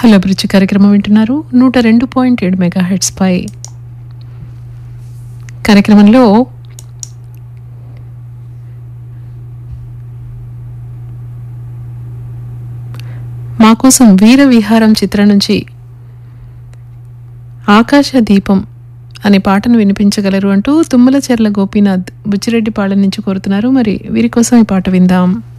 Hello అభిరుచి కార్యక్రమం వింటున్నారు 102.7 మెగాహెర్ట్జ్ పై. కార్యక్రమంలో మా కోసం వీర విహారం చిత్రం నుంచి ఆకాశ దీపం అనే పాటను వినిపించగలరు అంటూ తుమ్మలచెర్ల గోపీనాథ్ బుచ్చిరెడ్డిపాళెం నుంచి కోరుతున్నారు. మరి వీరి కోసం ఈ పాట విందాం.